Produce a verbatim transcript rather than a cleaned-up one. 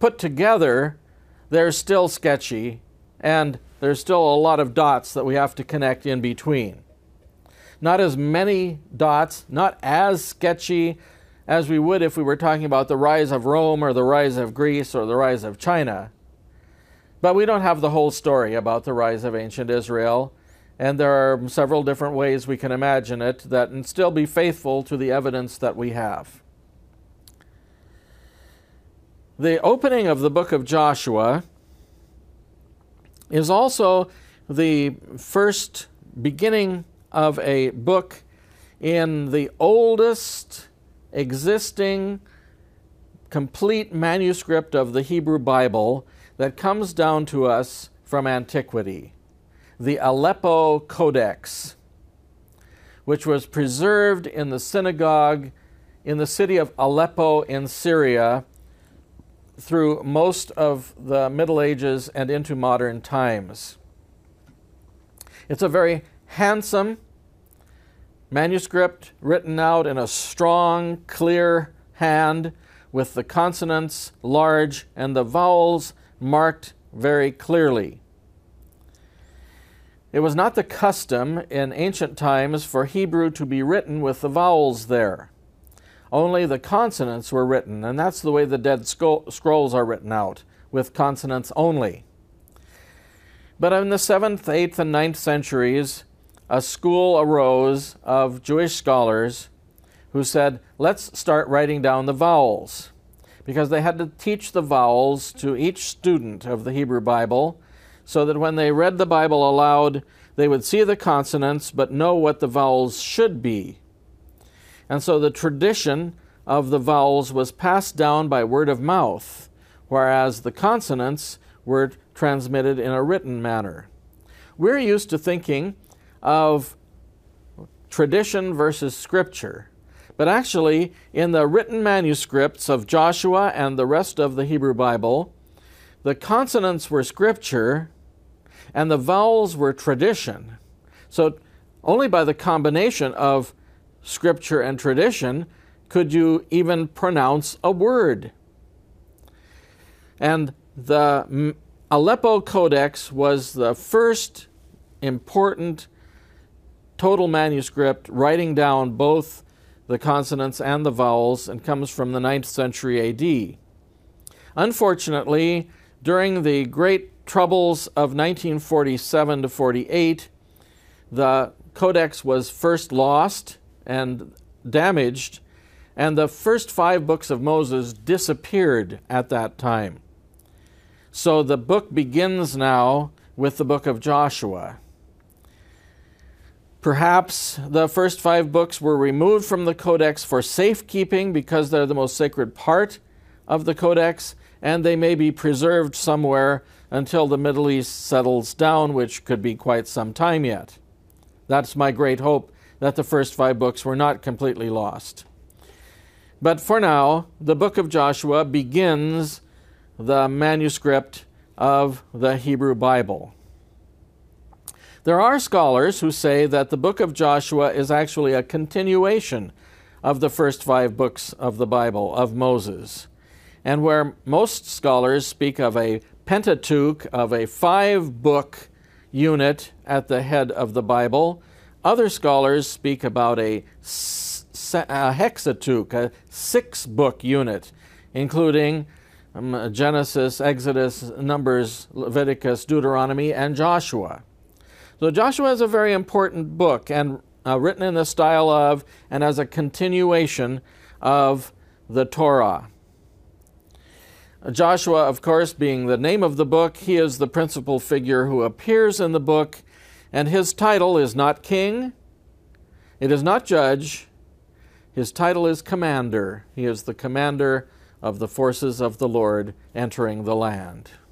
put together, they're still sketchy, and there's still a lot of dots that we have to connect in between. Not as many dots, not as sketchy as we would if we were talking about the rise of Rome or the rise of Greece or the rise of China. But we don't have the whole story about the rise of ancient Israel, and there are several different ways we can imagine it that can still be faithful to the evidence that we have. The opening of the book of Joshua is also the first beginning of a book in the oldest existing complete manuscript of the Hebrew Bible that comes down to us from antiquity, the Aleppo Codex, which was preserved in the synagogue in the city of Aleppo in Syria through most of the Middle Ages and into modern times. It's a very handsome manuscript written out in a strong, clear hand with the consonants large and the vowels marked very clearly. It was not the custom in ancient times for Hebrew to be written with the vowels there. Only the consonants were written, and that's the way the Dead Scrolls are written out, with consonants only. But in the seventh, eighth, and ninth centuries, a school arose of Jewish scholars who said, let's start writing down the vowels, because they had to teach the vowels to each student of the Hebrew Bible so that when they read the Bible aloud, they would see the consonants but know what the vowels should be. And so the tradition of the vowels was passed down by word of mouth, whereas the consonants were transmitted in a written manner. We're used to thinking of tradition versus scripture. But actually, in the written manuscripts of Joshua and the rest of the Hebrew Bible, the consonants were scripture and the vowels were tradition. So only by the combination of scripture and tradition could you even pronounce a word. And the Aleppo Codex was the first important total manuscript writing down both the consonants and the vowels, and comes from the ninth century A D. Unfortunately, during the great troubles of nineteen forty-seven to forty-eight, the codex was first lost and damaged, and the first five books of Moses disappeared at that time. So the book begins now with the book of Joshua. Perhaps the first five books were removed from the codex for safekeeping because they're the most sacred part of the codex, and they may be preserved somewhere until the Middle East settles down, which could be quite some time yet. That's my great hope, that the first five books were not completely lost. But for now, the book of Joshua begins the manuscript of the Hebrew Bible. There are scholars who say that the book of Joshua is actually a continuation of the first five books of the Bible, of Moses. And where most scholars speak of a Pentateuch, of a five-book unit at the head of the Bible, other scholars speak about a, a Hexateuch, a six-book unit, including um, Genesis, Exodus, Numbers, Leviticus, Deuteronomy, and Joshua. So Joshua is a very important book, and uh, written in the style of and as a continuation of the Torah. Joshua, of course, being the name of the book, he is the principal figure who appears in the book, and his title is not king, it is not judge, his title is commander. He is the commander of the forces of the Lord entering the land.